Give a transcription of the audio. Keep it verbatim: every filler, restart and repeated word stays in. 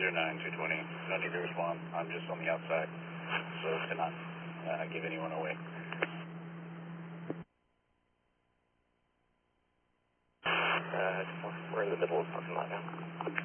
zero nine, two twenty. No need to respond. I'm just on the outside, so as to not uh, give anyone away. Uh, we're in the middle of parking lot now.